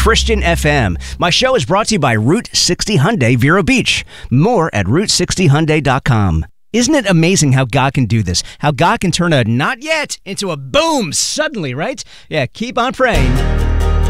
Christian FM. My show is brought to you by Route 60 Hyundai Vero Beach. More at Route60Hyundai.com. Isn't it amazing how God can do this? How God can turn a not yet into a boom suddenly, right? Yeah, keep on praying.